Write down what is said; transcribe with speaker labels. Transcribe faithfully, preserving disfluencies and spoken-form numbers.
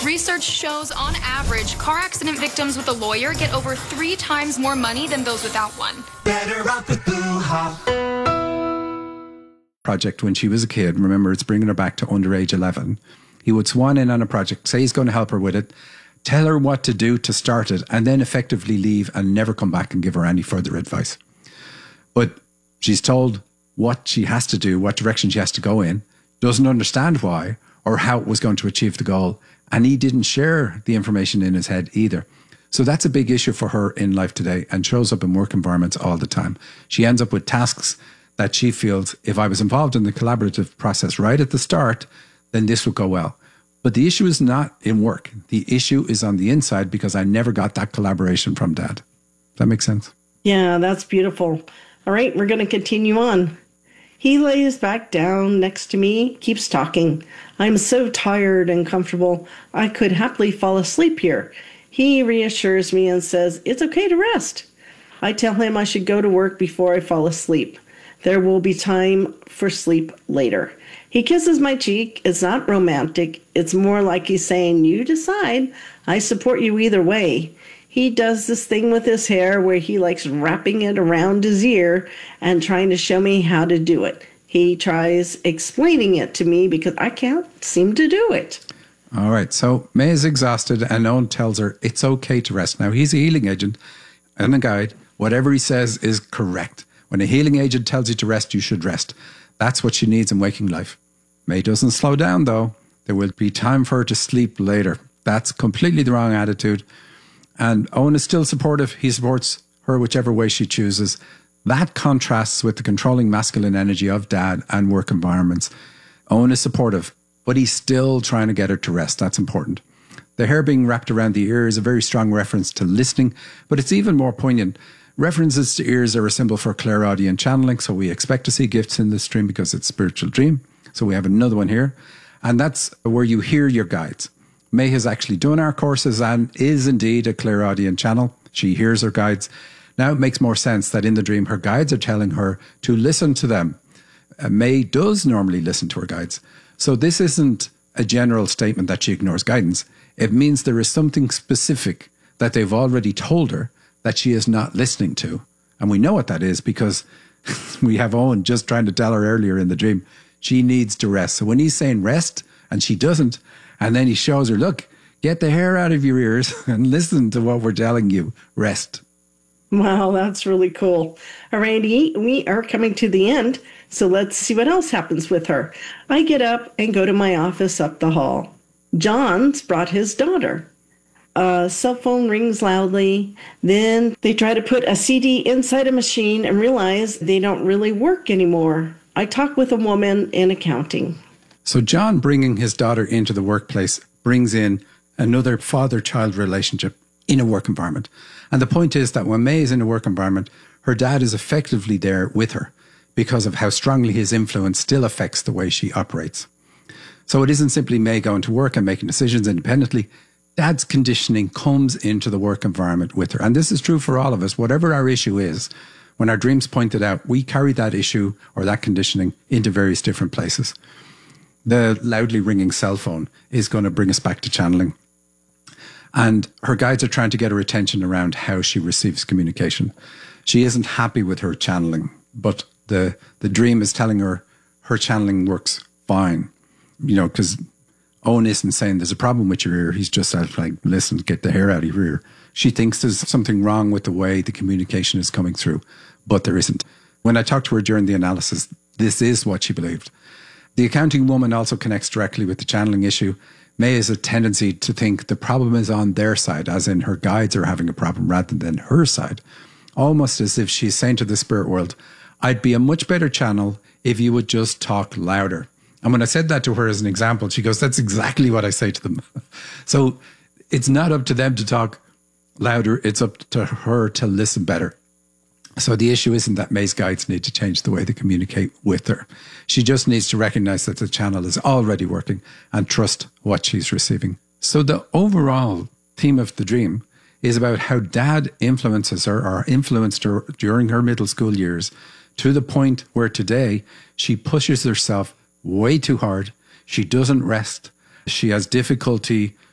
Speaker 1: Research shows, on average, car accident victims with a lawyer get over three times more money than those without one.
Speaker 2: Better off with Boo-ha.
Speaker 3: Project when she was a kid, remember, it's bringing her back to underage eleven. He would swan in on a project, say he's going to help her with it, tell her what to do to start it, and then effectively leave and never come back and give her any further advice. But she's told what she has to do, what direction she has to go in, doesn't understand why or how it was going to achieve the goal, and he didn't share the information in his head either. So that's a big issue for her in life today and shows up in work environments all the time. She ends up with tasks that she feels, if I was involved in the collaborative process right at the start, then this would go well. But the issue is not in work. The issue is on the inside because I never got that collaboration from Dad. Does that make sense?
Speaker 4: Yeah, that's beautiful. All right, we're going to continue on. He lays back down next to me, keeps talking. I'm so tired and comfortable, I could happily fall asleep here. He reassures me and says, it's okay to rest. I tell him I should go to work before I fall asleep. There will be time for sleep later. He kisses my cheek. It's not romantic. It's more like he's saying, you decide. I support you either way. He does this thing with his hair where he likes wrapping it around his ear and trying to show me how to do it. He tries explaining it to me because I can't seem to do it.
Speaker 3: All right. So May is exhausted and Owen tells her it's okay to rest. Now, he's a healing agent and a guide. Whatever he says is correct. When a healing agent tells you to rest, you should rest. That's what she needs in waking life. May doesn't slow down, though. There will be time for her to sleep later. That's completely the wrong attitude. And Owen is still supportive. He supports her whichever way she chooses. That contrasts with the controlling masculine energy of Dad and work environments. Owen is supportive, but he's still trying to get her to rest. That's important. The hair being wrapped around the ear is a very strong reference to listening, but it's even more poignant. References to ears are a symbol for clairaudient channeling, so we expect to see gifts in this dream because it's spiritual dream. So we have another one here, and that's where you hear your guides. May has actually done our courses and is indeed a clairaudient channel. She hears her guides. Now it makes more sense that in the dream her guides are telling her to listen to them. Uh, May does normally listen to her guides. So this isn't a general statement that she ignores guidance. It means there is something specific that they've already told her that she is not listening to. And we know what that is because we have Owen just trying to tell her earlier in the dream she needs to rest. So when he's saying rest and she doesn't, and then he shows her, look, get the hair out of your ears and listen to what we're telling you, rest.
Speaker 4: Wow, that's really cool. All righty, we are coming to the end, so let's see what else happens with her. I get up and go to my office up the hall. John's brought his daughter. A cell phone rings loudly. Then they try to put a C D inside a machine and realize they don't really work anymore. I talk with a woman in accounting.
Speaker 3: So John bringing his daughter into the workplace brings in another father-child relationship in a work environment. And the point is that when May is in a work environment, her dad is effectively there with her because of how strongly his influence still affects the way she operates. So it isn't simply May going to work and making decisions independently. Dad's conditioning comes into the work environment with her. And this is true for all of us. Whatever our issue is, when our dreams point it out, we carry that issue or that conditioning into various different places. The loudly ringing cell phone is going to bring us back to channeling. And her guides are trying to get her attention around how she receives communication. She isn't happy with her channeling, but the, the dream is telling her her channeling works fine. You know, because Owen isn't saying there's a problem with your ear. He's just like, listen, get the hair out of your ear. She thinks there's something wrong with the way the communication is coming through, but there isn't. When I talked to her during the analysis, this is what she believed. The accounting woman also connects directly with the channeling issue. May has a tendency to think the problem is on their side, as in her guides are having a problem rather than her side. Almost as if she's saying to the spirit world, I'd be a much better channel if you would just talk louder. And when I said that to her as an example, she goes, that's exactly what I say to them. So it's not up to them to talk louder. It's up to her to listen better. So the issue isn't that May's guides need to change the way they communicate with her. She just needs to recognize that the channel is already working and trust what she's receiving. So the overall theme of the dream is about how Dad influences her or influenced her during her middle school years to the point where today she pushes herself way too hard. She doesn't rest. She has difficulty